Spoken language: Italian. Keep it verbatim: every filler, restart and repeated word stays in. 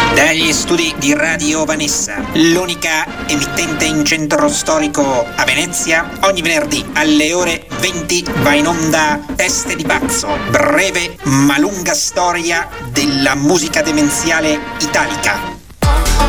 Dagli studi di Radio Vanessa, l'unica emittente in centro storico a Venezia, ogni venerdì alle ore venti va in onda Teste di Pazzo, breve ma lunga storia della musica demenziale italica.